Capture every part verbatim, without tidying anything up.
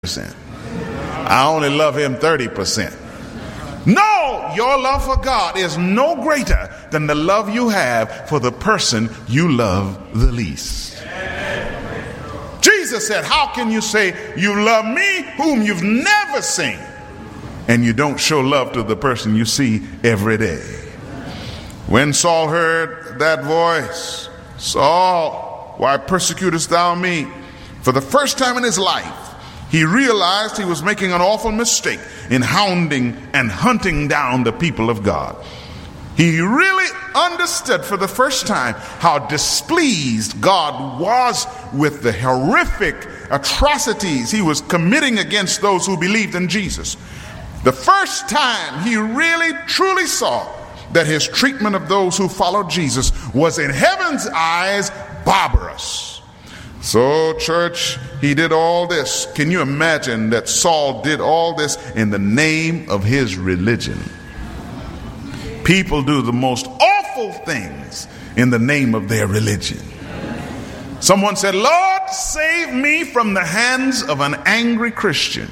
percent. I only love him thirty percent. No, your love for God is no greater than the love you have for the person you love the least. Jesus said, how can you say you love me whom you've never seen, and you don't show love to the person you see every day? When Saul heard that voice, Saul, why persecutest thou me? For the first time in his life, he realized he was making an awful mistake in hounding and hunting down the people of God. He really understood for the first time how displeased God was with the horrific atrocities he was committing against those who believed in Jesus. The first time he really truly saw that his treatment of those who followed Jesus was in heaven's eyes barbarous. So, church, he did all this. Can you imagine that Saul did all this in the name of his religion? People do the most awful things in the name of their religion. Someone said, Lord, save me from the hands of an angry Christian.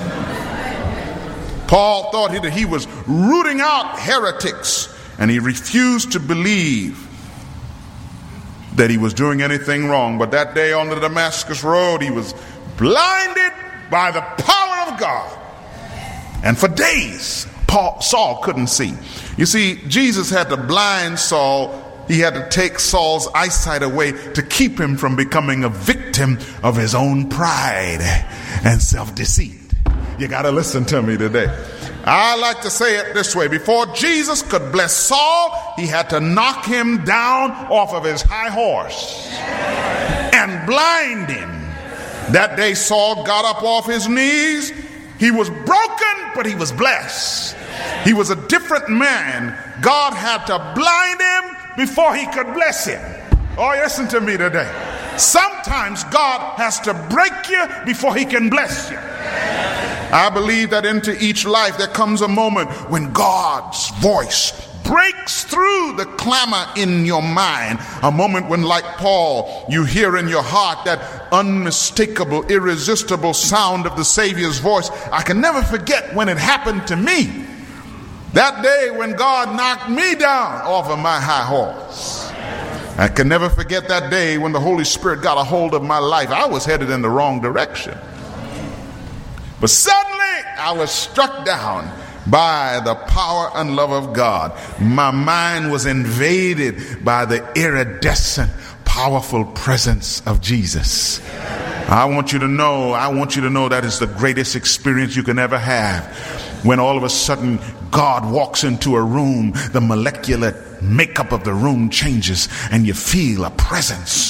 Paul thought that he was rooting out heretics, and he refused to believe that he was doing anything wrong. But that day on the Damascus road, he was blinded by the power of God. And for days, Paul, Saul couldn't see. You see, Jesus had to blind Saul. He had to take Saul's eyesight away to keep him from becoming a victim of his own pride and self-deceit. You got to listen to me today. I like to say it this way. Before Jesus could bless Saul, he had to knock him down off of his high horse and blind him. That day Saul got up off his knees. He was broken, but he was blessed. He was a different man. God had to blind him before he could bless him. Oh, listen to me today. Sometimes God has to break you before he can bless you. I believe that into each life there comes a moment when God's voice breaks through the clamor in your mind. A moment when, like Paul, you hear in your heart that unmistakable, irresistible sound of the Savior's voice. I can never forget when it happened to me. That day when God knocked me down off of my high horse. I can never forget that day when the Holy Spirit got a hold of my life. I was headed in the wrong direction. But suddenly I was struck down by the power and love of God. My mind was invaded by the iridescent, powerful presence of Jesus. I want you to know, I want you to know that is the greatest experience you can ever have. When all of a sudden God walks into a room, the molecular makeup of the room changes and you feel a presence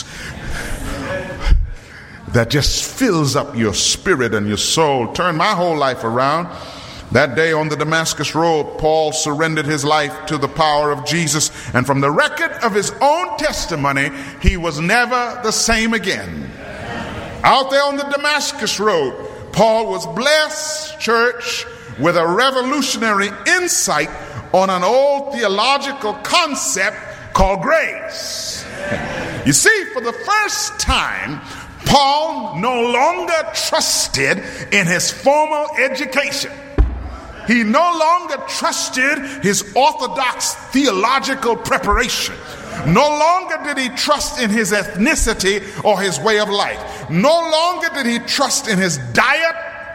that just fills up your spirit and your soul. Turned my whole life around. That day on the Damascus road, Paul surrendered his life to the power of Jesus, and from the record of his own testimony, he was never the same again. Out there on the Damascus road, Paul was blessed, church, with a revolutionary insight on an old theological concept called grace. You see, for the first time, Paul no longer trusted in his formal education. He no longer trusted his orthodox theological preparation. No longer did he trust in his ethnicity or his way of life. No longer did he trust in his diet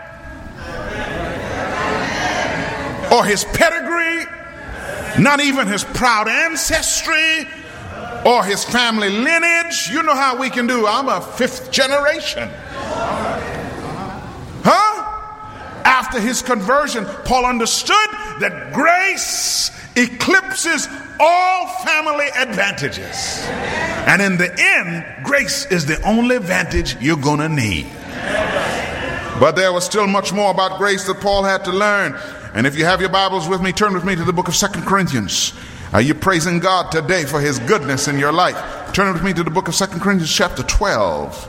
or his pedigree, not even his proud ancestry or his family lineage. You know how we can do. I'm a fifth generation. Huh? After his conversion, Paul understood that grace eclipses all family advantages. And in the end, grace is the only advantage you're going to need. But there was still much more about grace that Paul had to learn. And if you have your Bibles with me, turn with me to the book of Second Corinthians. Are you praising God today for his goodness in your life? Turn with me to the book of Second Corinthians chapter twelve.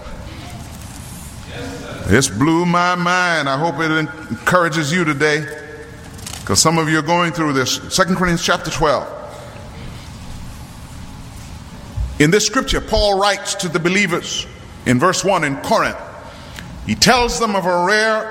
This blew my mind. I hope it encourages you today, because some of you are going through this. Second Corinthians chapter twelve. In this scripture, Paul writes to the believers in verse one in Corinth. He tells them of a rare